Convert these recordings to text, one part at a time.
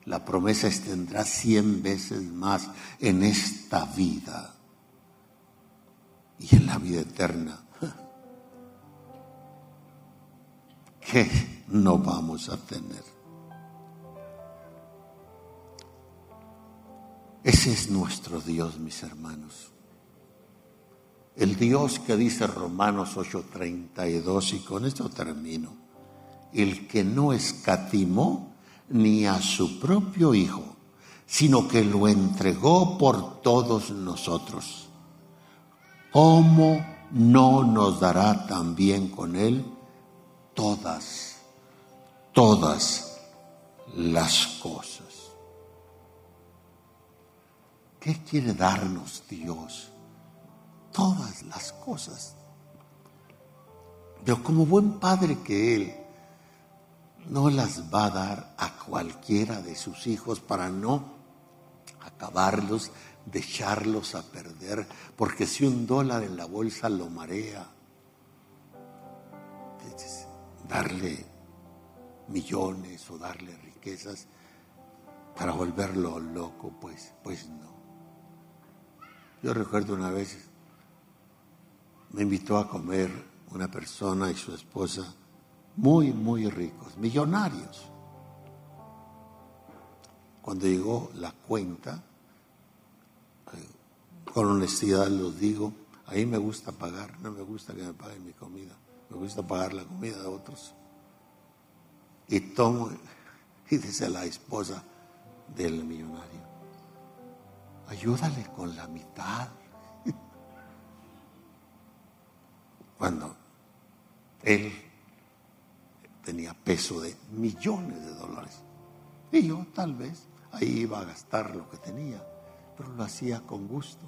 La promesa es: tendrás 100 veces más en esta vida y en la vida eterna. ¿Qué no vamos a tener? Ese es nuestro Dios, mis hermanos. El Dios que dice Romanos 8:32, y con esto termino: el que no escatimó ni a su propio Hijo, sino que lo entregó por todos nosotros, ¿cómo no nos dará también con Él todas las cosas? ¿Qué quiere darnos Dios? Todas las cosas. Pero como buen padre que Él, no las va a dar a cualquiera de sus hijos para no acabarlos, de echarlos a perder, porque si $1 en la bolsa lo marea, darle millones o darle riquezas para volverlo loco, pues no. Yo recuerdo una vez, me invitó a comer una persona y su esposa, muy, muy ricos, millonarios. Cuando llegó la cuenta, con honestidad los digo, a mí me gusta pagar, no me gusta que me paguen mi comida, me gusta pagar la comida de otros. Y tomo, y dice la esposa del millonario: ayúdale con la mitad. Cuando él tenía peso de millones de dólares. Y yo tal vez ahí iba a gastar lo que tenía, pero lo hacía con gusto.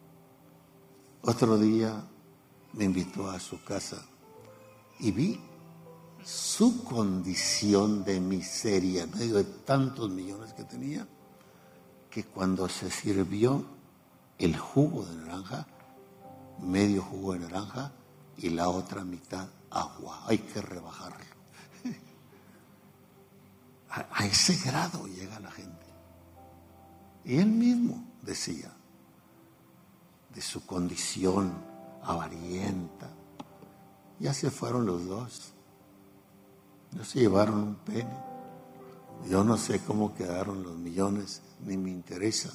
Otro día me invitó a su casa y vi su condición de miseria en medio de tantos millones que tenía, que cuando se sirvió el jugo de naranja, medio jugo de naranja y la otra mitad agua, hay que rebajarlo. A ese grado llega la gente. Y él mismo decía de su condición avarienta. Ya se fueron los dos. No se llevaron un penny. Yo no sé cómo quedaron los millones, ni me interesa.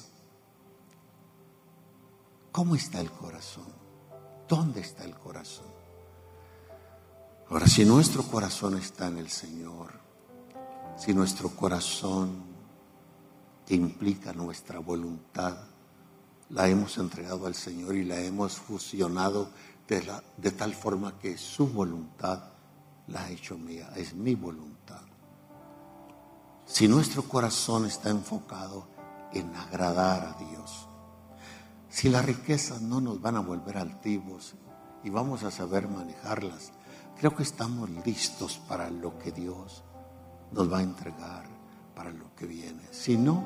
¿Cómo está el corazón? ¿Dónde está el corazón? Ahora, si nuestro corazón está en el Señor, si nuestro corazón, que implica nuestra voluntad, la hemos entregado al Señor y la hemos fusionado de tal forma que su voluntad la ha hecho mía, es mi voluntad. Si nuestro corazón está enfocado en agradar a Dios, si las riquezas no nos van a volver altivos y vamos a saber manejarlas, creo que estamos listos para lo que Dios nos va a entregar, para lo que viene. Si no,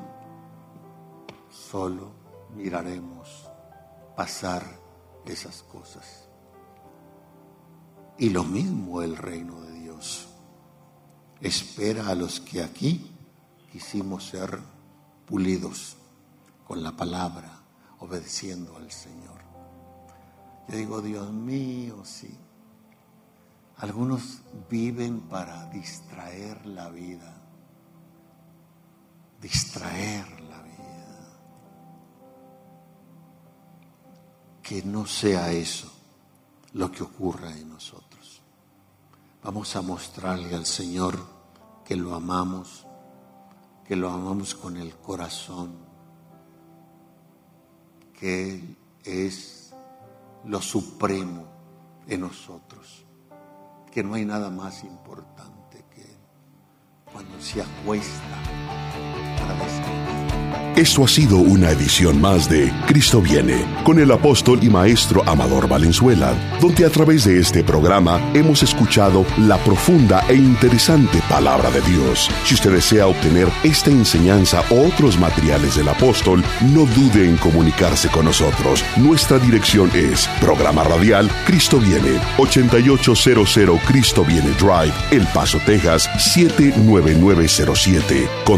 solo miraremos pasar esas cosas. Y lo mismo el reino de Dios espera a los que aquí quisimos ser pulidos con la palabra, obedeciendo al Señor. Yo digo, Dios mío, sí. Algunos viven para distraer la vida. Distraer la vida. Que no sea eso lo que ocurra en nosotros. Vamos a mostrarle al Señor que lo amamos con el corazón, que Él es lo supremo en nosotros, que no hay nada más importante que Él. Cuando se acuesta para descansar. Esto ha sido una edición más de Cristo Viene, con el apóstol y maestro Amador Valenzuela, donde a través de este programa hemos escuchado la profunda e interesante palabra de Dios. Si usted desea obtener esta enseñanza o otros materiales del apóstol, no dude en comunicarse con nosotros. Nuestra dirección es Programa Radial Cristo Viene, 8800 Cristo Viene Drive, El Paso, Texas, 79907.